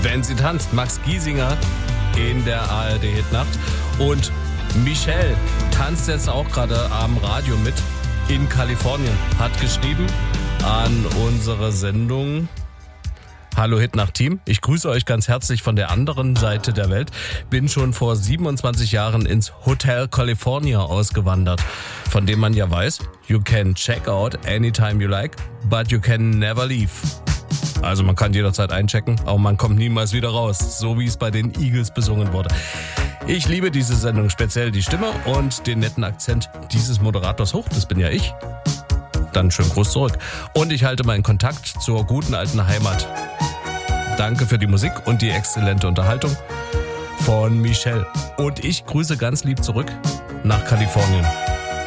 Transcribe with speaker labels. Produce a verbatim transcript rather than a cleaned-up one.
Speaker 1: Wenn sie tanzt. Max Giesinger in der A R D-Hitnacht. Und Michelle tanzt jetzt auch gerade am Radio mit in Kalifornien. Hat geschrieben an unsere Sendung: Hallo Hitnacht-Team, ich grüße euch ganz herzlich von der anderen Seite der Welt. Bin schon vor siebenundzwanzig Jahren ins Hotel California ausgewandert, von dem man ja weiß, you can check out anytime you like, but you can never leave. Also man kann jederzeit einchecken, aber man kommt niemals wieder raus, so wie es bei den Eagles besungen wurde. Ich liebe diese Sendung, speziell die Stimme und den netten Akzent dieses Moderators hoch, das bin ja ich. Dann schönen Gruß zurück. Und ich halte meinen Kontakt zur guten alten Heimat. Danke für die Musik und die exzellente Unterhaltung von Michelle. Und ich grüße ganz lieb zurück nach Kalifornien.